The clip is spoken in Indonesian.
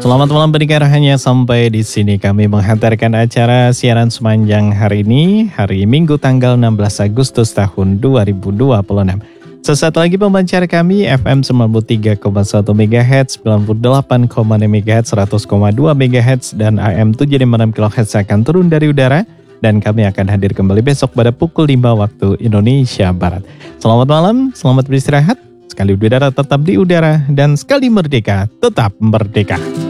Selamat malam pendengar, hanya sampai di sini kami menghantarkan acara siaran sepanjang hari ini, hari Minggu tanggal 16 Agustus tahun 2026. Sesaat lagi pemancar kami FM 93,1 MHz, 98,6 MHz, 100,2 MHz, dan AM 76 kHz akan turun dari udara. Dan kami akan hadir kembali besok pada pukul 5 waktu Indonesia Barat. Selamat malam, selamat beristirahat. Sekali udara tetap di udara, dan sekali merdeka tetap merdeka.